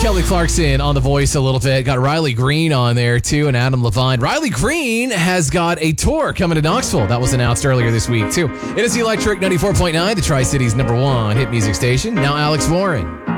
Kelly Clarkson on The Voice a little bit. Got Riley Green on there too, and Adam Levine. Riley Green has got a tour coming to Knoxville. That was announced earlier this week too. It is the Electric 94.9, the Tri-Cities #1 hit music station. Now Alex Warren.